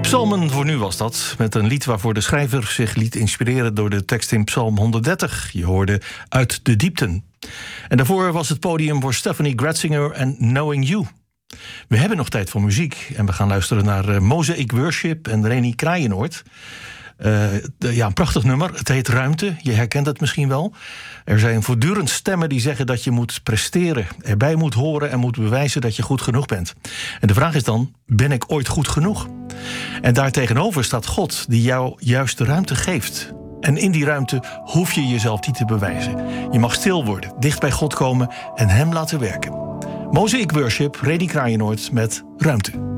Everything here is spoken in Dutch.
Psalmen voor nu was dat, met een lied waarvoor de schrijver zich liet inspireren door de tekst in Psalm 130. Je hoorde Uit de diepten. En daarvoor was het podium voor Stephanie Gratzinger en Knowing You. We hebben nog tijd voor muziek en we gaan luisteren naar Mosaic Worship en Reni Kraaienoord. Een prachtig nummer. Het heet Ruimte. Je herkent het misschien wel. Er zijn voortdurend stemmen die zeggen dat je moet presteren, erbij moet horen en moet bewijzen dat je goed genoeg bent. En de vraag is dan, ben ik ooit goed genoeg? En daartegenover staat God die jou juist de ruimte geeft. En in die ruimte hoef je jezelf niet te bewijzen. Je mag stil worden, dicht bij God komen en hem laten werken. Mosaic Worship, Reni Kraaienoord met Ruimte.